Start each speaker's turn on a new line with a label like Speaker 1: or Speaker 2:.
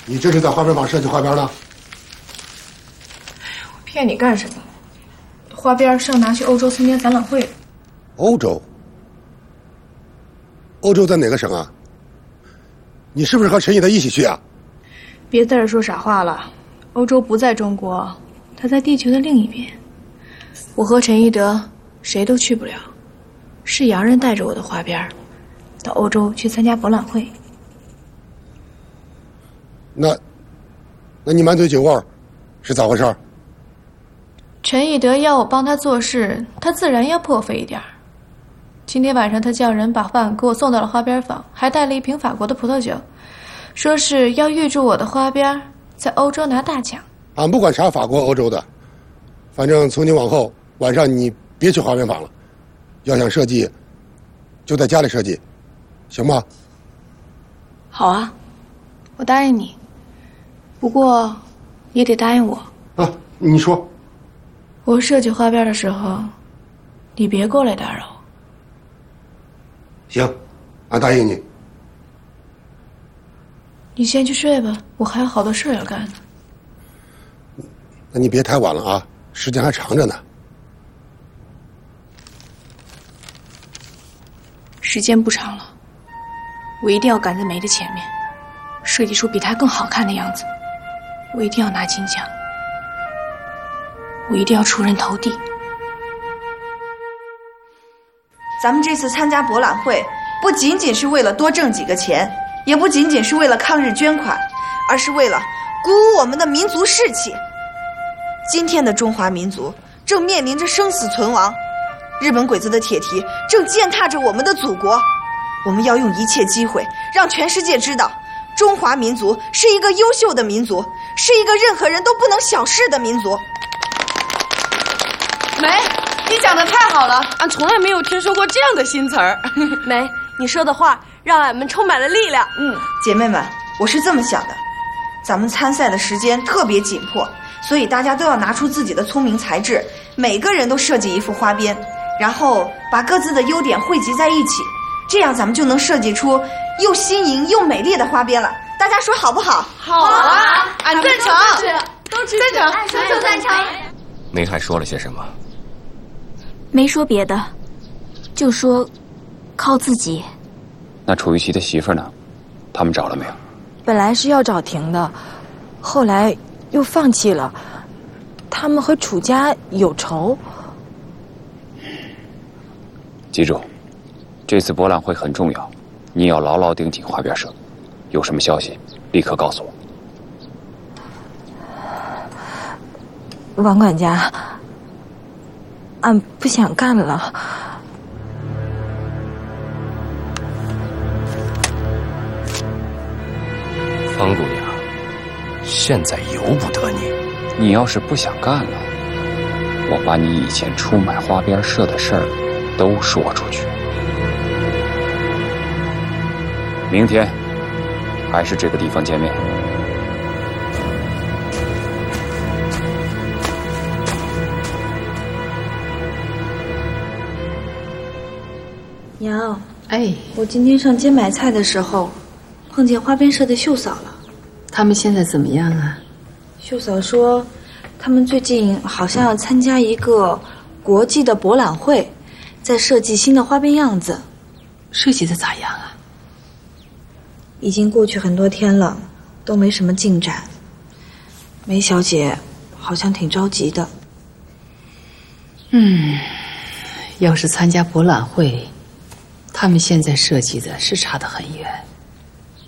Speaker 1: 你这是在花边坊设计花边呢？
Speaker 2: 我骗你干什么？花边是要拿去欧洲参加展览会。
Speaker 1: 欧洲？欧洲在哪个省啊？你是不是和陈毅德一起去啊？
Speaker 2: 别在这说傻话了，欧洲不在中国，它在地球的另一边。我和陈毅德谁都去不了，是洋人带着我的花边到欧洲去参加博览会。
Speaker 1: 那你满嘴酒味儿，是咋回事？
Speaker 2: 陈毅德要我帮他做事，他自然要破费一点。今天晚上他叫人把饭给我送到了花边坊，还带了一瓶法国的葡萄酒，说是要预祝我的花边在欧洲拿大奖。
Speaker 1: 俺不管啥法国、欧洲的，反正从今往后晚上你别去花边坊了，要想设计，就在家里设计，行吗？
Speaker 2: 好啊，我答应你，不过也得答应我。
Speaker 1: 啊，你说。
Speaker 2: 我设计花边的时候，你别过来打扰我。
Speaker 1: 行，俺答应你。
Speaker 2: 你先去睡吧，我还有好多事要干呢。
Speaker 1: 那你别太晚了啊，时间还长着呢。
Speaker 2: 时间不长了，我一定要赶在梅的前面，设计出比她更好看的样子。我一定要拿金奖，我一定要出人头地。
Speaker 3: 咱们这次参加博览会，不仅仅是为了多挣几个钱，也不仅仅是为了抗日捐款，而是为了鼓舞我们的民族士气。今天的中华民族正面临着生死存亡，日本鬼子的铁蹄正践踏着我们的祖国。我们要用一切机会，让全世界知道，中华民族是一个优秀的民族，是一个任何人都不能小视的民族。
Speaker 4: 梅，你讲的太好了，俺从来没有听说过这样的新词儿。
Speaker 5: 梅，你说的话让俺们充满了力量。
Speaker 3: 姐妹们，我是这么想的，咱们参赛的时间特别紧迫，所以大家都要拿出自己的聪明才智，每个人都设计一幅花边，然后把各自的优点汇集在一起，这样咱们就能设计出又新颖又美丽的花边了。大家说好不好？
Speaker 4: 好啊，俺赞成，
Speaker 5: 都支持，
Speaker 4: 赞成，
Speaker 5: 说就赞成。
Speaker 6: 梅还说了些什么？
Speaker 7: 没说别的，就说靠自己。
Speaker 6: 那楚玉琪的媳妇呢？他们找了没有？
Speaker 8: 本来是要找婷的，后来又放弃了。他们和楚家有仇。
Speaker 6: 记住，这次博览会很重要，你要牢牢盯紧花边社。有什么消息，立刻告诉
Speaker 8: 我。王管家，俺不想干了。
Speaker 9: 方姑娘，现在由不得你。
Speaker 6: 你要是不想干了，我把你以前出卖花边社的事儿都说出去。明天还是这个地方见面。
Speaker 2: 娘，我今天上街买菜的时候，碰见花边社的秀嫂了。
Speaker 4: 他们现在怎么样啊？
Speaker 2: 秀嫂说，他们最近好像要参加一个国际的博览会，在设计新的花边样子。
Speaker 4: 设计的咋样啊？
Speaker 2: 已经过去很多天了，都没什么进展。梅小姐好像挺着急的。
Speaker 4: 要是参加博览会，他们现在设计的是差得很远。